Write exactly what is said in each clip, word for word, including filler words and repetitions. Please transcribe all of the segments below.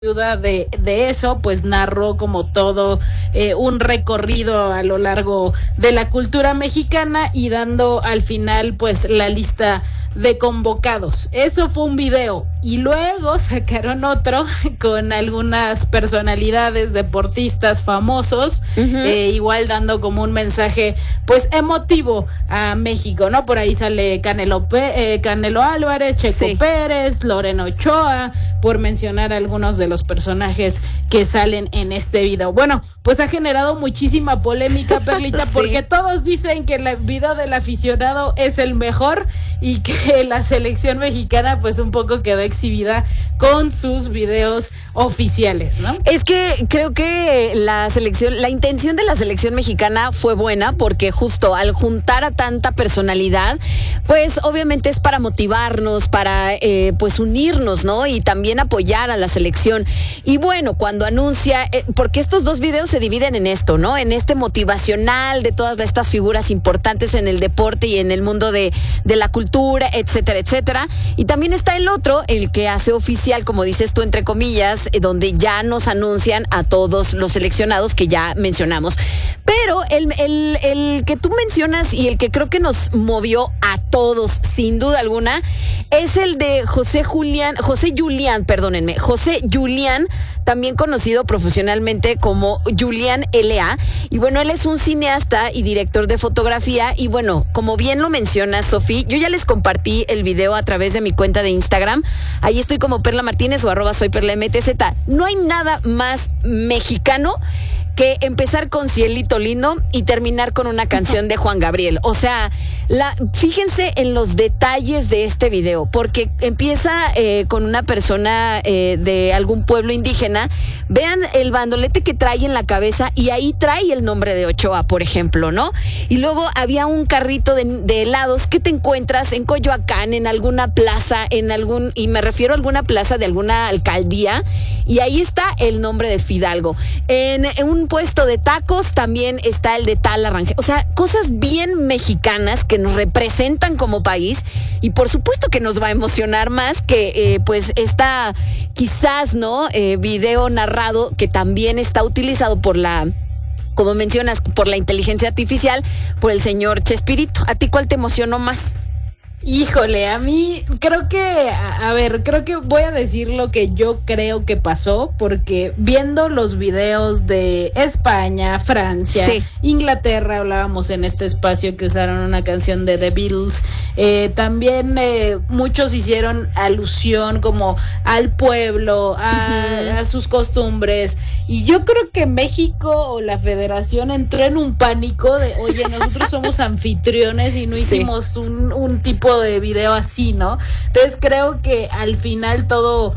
ayuda de, de eso, pues narró como todo eh, un recorrido a lo largo de la cultura mexicana y dando al final pues la lista de convocados. Eso fue un video y luego sacaron otro con algunas personalidades, deportistas famosos, uh-huh. eh, igual dando como un mensaje pues emotivo a México, ¿no? Por ahí sale Canelo, eh, Canelo Álvarez, Checo sí. Pérez, Lorena Ochoa, por mencionar algunos de los personajes que salen en este video. Bueno, pues ha generado muchísima polémica, Perlita, sí. porque todos dicen que el video del aficionado es el mejor y que la selección mexicana pues un poco quedó exhibida con sus videos oficiales, ¿no? Es que creo que la selección, la intención de la selección mexicana fue buena porque justo al juntar a tanta personalidad, pues obviamente es para motivarnos, para eh, pues unirnos, ¿no? Y también apoyar a la selección. Y bueno, cuando anuncia, eh, porque estos dos videos se dividen en esto, ¿no? En este motivacional de todas estas figuras importantes en el deporte y en el mundo de, de la cultura, etcétera, etcétera. Y también está el otro, el que hace oficial, como dices tú, entre comillas, eh, donde ya nos anuncian a todos los seleccionados que ya mencionamos. Pero el, el, el que tú mencionas y el que creo que nos movió a todos, sin duda alguna, es el de José Julián, José Julián, perdónenme, José Julián, también conocido profesionalmente como Julián L A. Y bueno, él es un cineasta y director de fotografía. Y bueno, como bien lo menciona Sofía, yo ya les compartí el video a través de mi cuenta de Instagram. Ahí estoy como Perla Martínez o arroba soy Perla M T Z. No hay nada más mexicano que empezar con Cielito Lindo y terminar con una canción de Juan Gabriel. O sea, la, fíjense en los detalles de este video, porque empieza eh, con una persona eh, de algún pueblo indígena. Vean el bandolete que trae en la cabeza y ahí trae el nombre de Ochoa, por ejemplo, ¿no? Y luego había un carrito de, de helados que te encuentras en Coyoacán, en alguna plaza, en algún, y me refiero a alguna plaza de alguna alcaldía, y ahí está el nombre de Fidalgo. En, en un puesto de tacos también está el de Tal Arrangel. O sea, cosas bien mexicanas que nos representan como país, y por supuesto que nos va a emocionar más que eh, pues esta quizás, ¿no? Eh, video narrado que también está utilizado por la, como mencionas, por la inteligencia artificial, por el señor Chespirito. ¿A ti cuál te emocionó más? Híjole, a mí creo que, a, a ver, creo que voy a decir lo que yo creo que pasó, porque viendo los videos de España, Francia, sí. Inglaterra, hablábamos en este espacio que usaron una canción de The Beatles, eh, también eh, muchos hicieron alusión como al pueblo, a, uh-huh. a sus costumbres, y yo creo que México o la federación entró en un pánico de, oye, nosotros somos anfitriones y no hicimos sí. un, un tipo de video así, ¿no? Entonces creo que al final todo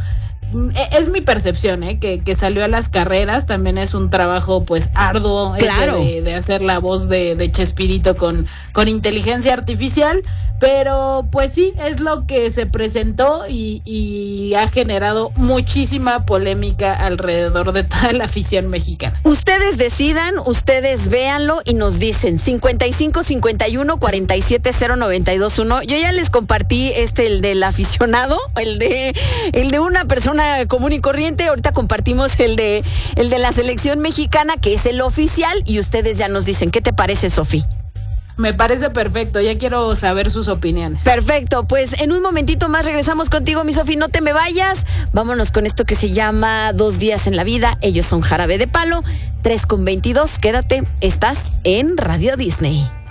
es mi percepción, ¿eh? Que, que salió a las carreras. También es un trabajo pues arduo, claro. ese de, de hacer la voz de, de Chespirito con, con inteligencia artificial, pero pues sí, es lo que se presentó y, y ha generado muchísima polémica alrededor de toda la afición mexicana. Ustedes decidan, ustedes véanlo y nos dicen cincuenta y cinco, cincuenta y uno, cuarenta y siete, cero, noventa y dos, uno. Yo ya les compartí este, el del aficionado, el de, el de una persona común y corriente. Ahorita compartimos el de el de la selección mexicana, que es el oficial, y ustedes ya nos dicen, ¿qué te parece, Sofi? Me parece perfecto, ya quiero saber sus opiniones. Perfecto, pues en un momentito más regresamos contigo, mi Sofi, no te me vayas. Vámonos con esto que se llama Dos días en la vida. Ellos son Jarabe de Palo, tres con veintidós. Quédate, estás en Radio Disney.